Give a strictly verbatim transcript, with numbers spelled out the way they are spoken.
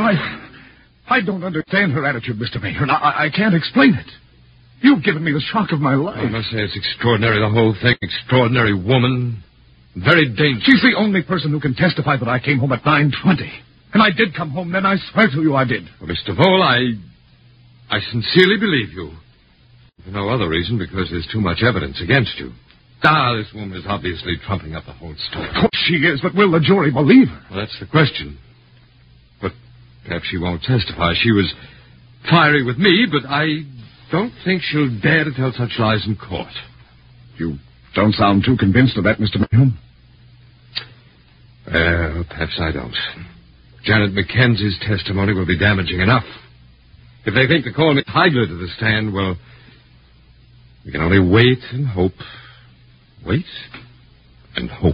I... I don't understand her attitude, Mister Mayhew. I, I can't explain it. You've given me the shock of my life. I must say it's extraordinary, the whole thing. Extraordinary woman. Very dangerous. She's the only person who can testify that I came home at nine twenty. And I did come home then. I swear to you I did. Well, Mister Vole, I... I sincerely believe you. For no other reason, because there's too much evidence against you. Ah, this woman is obviously trumping up the whole story. Of course she is, but will the jury believe her? Well, that's the question. But perhaps she won't testify. She was fiery with me, but I don't think she'll dare to tell such lies in court. You don't sound too convinced of that, Mister Mayhew. Well, perhaps I don't. Janet Mackenzie's testimony will be damaging enough. If they think to call Miss Heigler to the stand, well, we can only wait and hope. Wait and hope.